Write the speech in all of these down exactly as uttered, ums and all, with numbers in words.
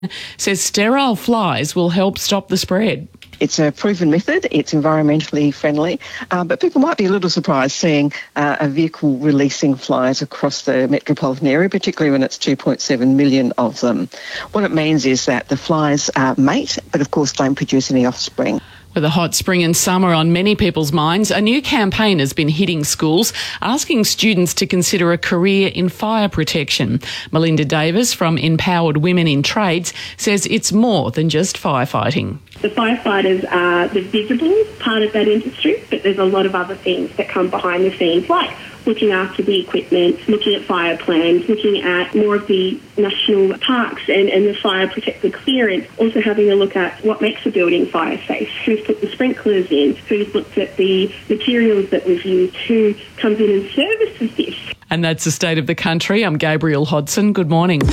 says sterile flies will help stop the spread. It's a proven method, it's environmentally friendly, uh, but people might be a little surprised seeing uh, a vehicle releasing flies across the metropolitan area, particularly when it's two point seven million of them. What it means is that the flies uh, mate, but of course don't produce any offspring. With a hot spring and summer on many people's minds, a new campaign has been hitting schools, asking students to consider a career in fire protection. Melinda Davis from Empowered Women in Trades says it's more than just firefighting. The firefighters are the visible part of that industry, but there's a lot of other things that come behind the scenes, like looking after the equipment, looking at fire plans, looking at more of the national parks and, and the fire protector clearance, also having a look at what makes a building fire safe, who's put the sprinklers in, who's looked at the materials that we've used, who comes in and services this. And that's the state of the country. I'm Gabrielle Hodson. Good morning.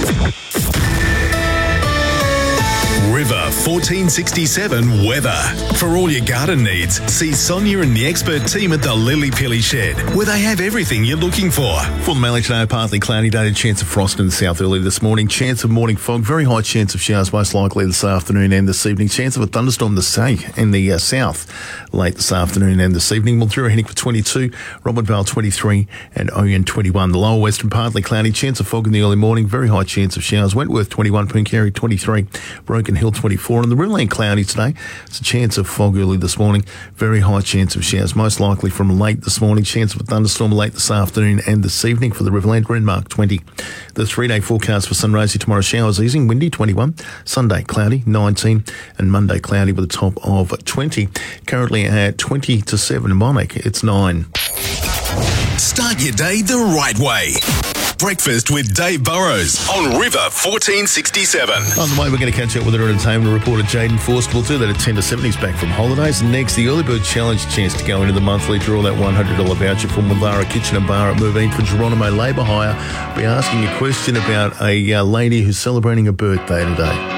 River fourteen sixty-seven weather. For all your garden needs, see Sonia and the expert team at the Lily Pilly Shed, where they have everything you're looking for. For the Mallee today, partly cloudy day, chance of frost in the south early this morning, chance of morning fog, very high chance of showers most likely this afternoon and this evening, chance of a thunderstorm to say in the uh, south late this afternoon and this evening. Mildura heading for twenty-two, Robert Vale twenty-three and Oyen twenty-one. The lower western partly cloudy, chance of fog in the early morning, very high chance of showers. Wentworth twenty-one, Pooncarie twenty-three, Broken Hill twenty-four, and the Riverland cloudy today. It's a chance of fog early this morning, very high chance of showers, most likely from late this morning, chance of a thunderstorm late this afternoon and this evening for the Riverland. Greenmark twenty. The three-day forecast for Sunraysia tomorrow, showers easing, windy twenty-one, Sunday cloudy nineteen, and Monday cloudy with a top of twenty. Currently at twenty to seven in Monac, it's nine. Start your day the right way. Breakfast with Dave Burrows on River fourteen sixty-seven. On the way, we're going to catch up with our entertainment reporter, Jaden Forster. We'll do that at ten to seven. He's back from holidays. Next, the Early Bird Challenge, chance to go into the monthly draw, that one hundred dollars voucher from Mavara Kitchen and Bar at Moveen for Geronimo Labour Hire. We're asking a question about a uh, lady who's celebrating a birthday today.